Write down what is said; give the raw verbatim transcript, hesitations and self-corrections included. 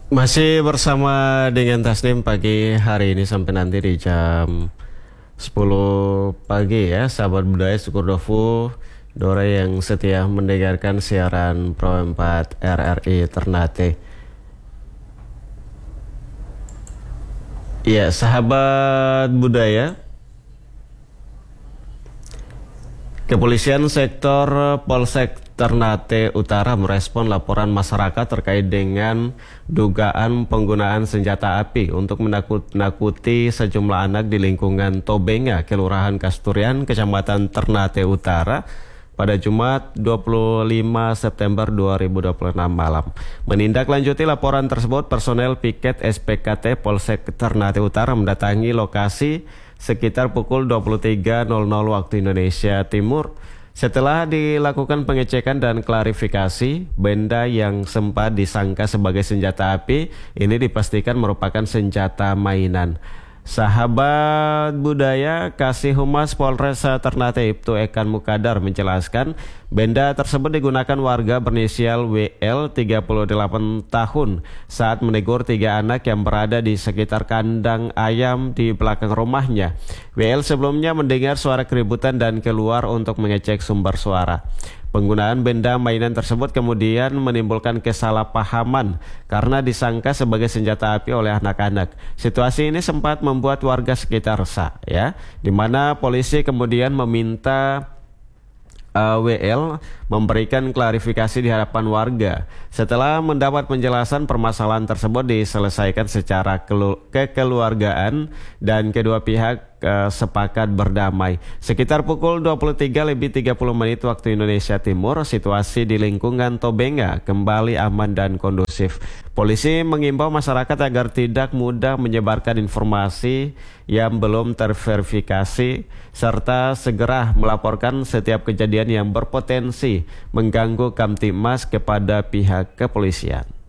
Masih bersama dengan Tasnim pagi hari ini sampai nanti di jam sepuluh pagi ya, sahabat budaya syukur dofu Dora yang setia mendengarkan siaran Pro empat R R I Ternate. Ya, sahabat budaya, Kepolisian Sektor Polsek Ternate Utara merespon laporan masyarakat terkait dengan dugaan penggunaan senjata api untuk menakut-nakuti sejumlah anak di lingkungan Tobenga, Kelurahan Kasturian, Kecamatan Ternate Utara pada Jumat dua puluh lima September dua ribu dua puluh enam malam. Menindaklanjuti laporan tersebut, personel piket S P K T Polsek Ternate Utara mendatangi lokasi sekitar pukul dua puluh tiga nol nol waktu Indonesia Timur. Setelah dilakukan pengecekan dan klarifikasi, benda yang sempat disangka sebagai senjata api ini dipastikan merupakan senjata mainan. Sahabat budaya, Kasih Humas Polres Ternate Ibtu Ekan Mukadar menjelaskan benda tersebut digunakan warga berinisial W L tiga puluh delapan tahun saat menegur tiga anak yang berada di sekitar kandang ayam di belakang rumahnya. W L sebelumnya mendengar suara keributan dan keluar untuk mengecek sumber suara. Penggunaan benda mainan tersebut kemudian menimbulkan kesalahpahaman karena disangka sebagai senjata api oleh anak-anak. Situasi ini sempat membuat warga sekitar resah, ya, di mana polisi kemudian meminta uh, W L memberikan klarifikasi di hadapan warga. Setelah mendapat penjelasan, permasalahan tersebut diselesaikan secara kekeluargaan dan kedua pihak uh, sepakat berdamai. Sekitar pukul dua puluh tiga lebih tiga puluh menit waktu Indonesia Timur, situasi di lingkungan Tobenga kembali aman dan kondusif. Polisi mengimbau masyarakat agar tidak mudah menyebarkan informasi yang belum terverifikasi serta segera melaporkan setiap kejadian yang berpotensi mengganggu Kamtibmas kepada pihak kepolisian.